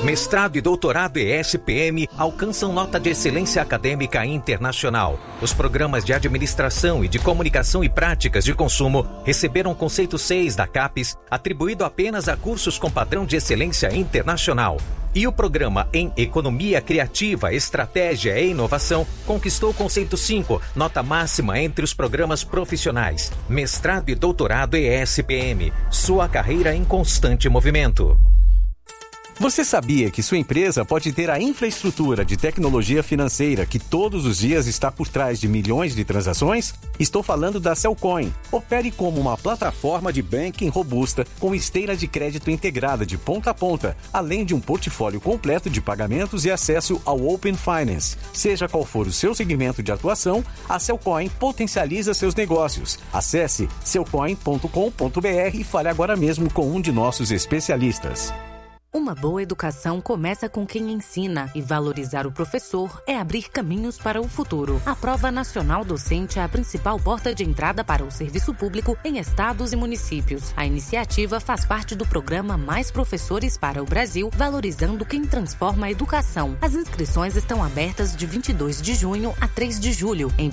Mestrado e doutorado ESPM alcançam nota de excelência acadêmica internacional. Os programas de administração e de comunicação e práticas de consumo receberam conceito 6 da CAPES, atribuído apenas a cursos com padrão de excelência internacional. E o programa em Economia Criativa, Estratégia e Inovação conquistou o conceito 5, nota máxima entre os programas profissionais. Mestrado e doutorado ESPM, sua carreira em constante movimento. Você sabia que sua empresa pode ter a infraestrutura de tecnologia financeira que todos os dias está por trás de milhões de transações? Estou falando da Cellcoin. Opere como uma plataforma de banking robusta com esteira de crédito integrada de ponta a ponta, além de um portfólio completo de pagamentos e acesso ao Open Finance. Seja qual for o seu segmento de atuação, a Cellcoin potencializa seus negócios. Acesse cellcoin.com.br e fale agora mesmo com um de nossos especialistas. Uma boa educação começa com quem ensina e valorizar o professor é abrir caminhos para o futuro. A Prova Nacional Docente é a principal porta de entrada para o serviço público em estados e municípios. A iniciativa faz parte do programa Mais Professores para o Brasil, valorizando quem transforma a educação. As inscrições estão abertas de 22 de junho a 3 de julho em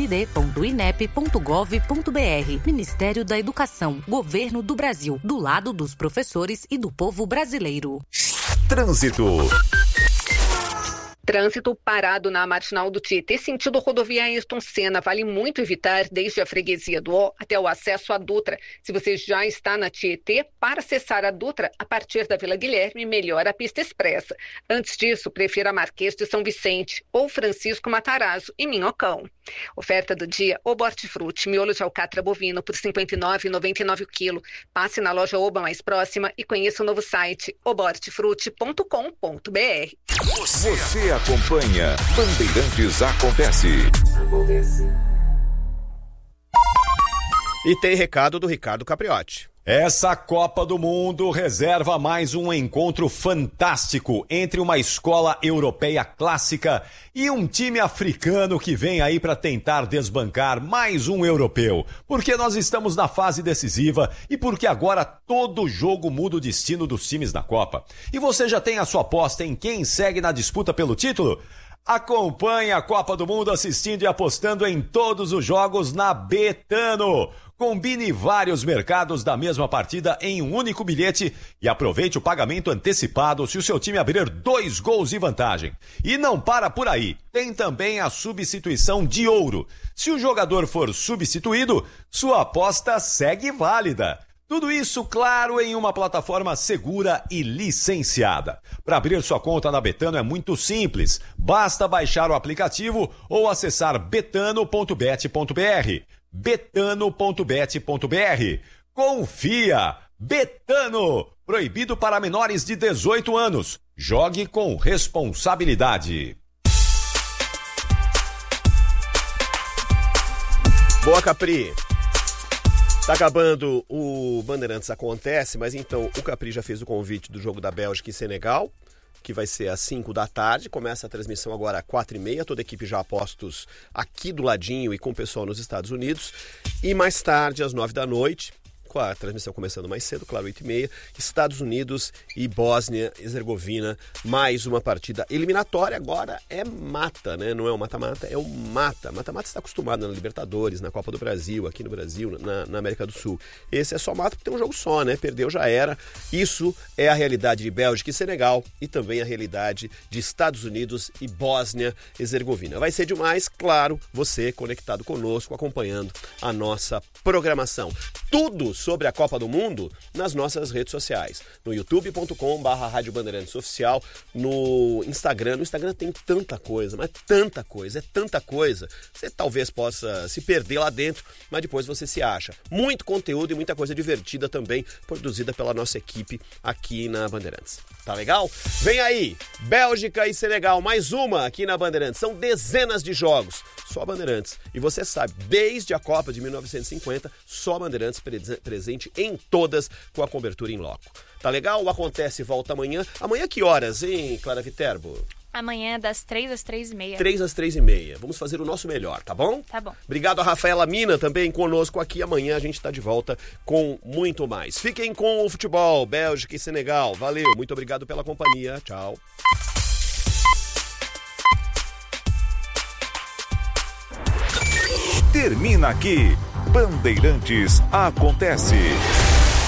pnd.inep.gov.br. Ministério da Educação, Governo do Brasil, do lado dos professores e do povo brasileiro. Trânsito. Trânsito parado na Marginal do Tietê, sentido rodovia Ayrton Senna. Vale muito evitar desde a freguesia do Ó até o acesso à Dutra. Se você já está na Tietê, para acessar a Dutra, a partir da Vila Guilherme, melhor a pista expressa. Antes disso, prefira a Marquês de São Vicente ou Francisco Matarazzo e Minhocão. Oferta do dia, Oba Hortifruti, miolo de alcatra bovino por R$ 59,99 o quilo. Passe na loja Oba mais próxima e conheça o novo site obahortifruti.com.br. Você acompanha Bandeirantes Acontece. E tem recado do Ricardo Capriotti. Essa Copa do Mundo reserva mais um encontro fantástico entre uma escola europeia clássica e um time africano que vem aí para tentar desbancar mais um europeu. Porque nós estamos na fase decisiva e porque agora todo jogo muda o destino dos times na Copa. E você já tem a sua aposta em quem segue na disputa pelo título? Acompanhe a Copa do Mundo assistindo e apostando em todos os jogos na Betano. Combine vários mercados da mesma partida em um único bilhete e aproveite o pagamento antecipado se o seu time abrir 2 gols de vantagem. E não para por aí, tem também a substituição de ouro. Se o jogador for substituído, sua aposta segue válida. Tudo isso, claro, em uma plataforma segura e licenciada. Para abrir sua conta na Betano é muito simples. Basta baixar o aplicativo ou acessar betano.bet.br. betano.bet.br. Confia! Betano! Proibido para menores de 18 anos. Jogue com responsabilidade. Boa, Capri. Tá acabando o Bandeirantes Acontece, mas então o Capri já fez o convite do jogo da Bélgica e Senegal, que vai ser às 5 da tarde. Começa a transmissão agora às 4h30. Toda a equipe já a postos aqui do ladinho e com o pessoal nos Estados Unidos. E mais tarde, às 9 da noite, com a transmissão começando mais cedo, claro, 8h30, Estados Unidos e Bósnia e Herzegovina, mais uma partida eliminatória. Agora é mata, né? Não é o mata-mata, é o mata. Mata-mata está acostumado na Libertadores, na Copa do Brasil, aqui no Brasil, na América do Sul. Esse é só mata porque tem um jogo só, né? Perdeu, já era. Isso é a realidade de Bélgica e Senegal e também a realidade de Estados Unidos e Bósnia e Herzegovina. Vai ser demais, claro, você conectado conosco, acompanhando a nossa programação. Tudo sobre a Copa do Mundo nas nossas redes sociais. No youtube.com/Rádio Bandeirantes Oficial, no Instagram. No Instagram tem tanta coisa, mas tanta coisa, é tanta coisa. Você talvez possa se perder lá dentro, mas depois você se acha. Muito conteúdo e muita coisa divertida também, produzida pela nossa equipe aqui na Bandeirantes. Tá legal? Vem aí, Bélgica e Senegal, mais uma aqui na Bandeirantes. São dezenas de jogos, só Bandeirantes. E você sabe, desde a Copa de 1950, só Bandeirantes presente em todas, com a cobertura em loco. Tá legal? O Acontece volta amanhã. Amanhã que horas, hein, Clara Viterbo? Amanhã, das 3 às 3h30. 3 às 3h30. Vamos fazer o nosso melhor, tá bom? Tá bom. Obrigado a Rafaela Mina também conosco aqui. Amanhã a gente tá de volta com muito mais. Fiquem com o futebol, Bélgica e Senegal. Valeu, muito obrigado pela companhia. Tchau. Termina aqui. Bandeirantes Acontece.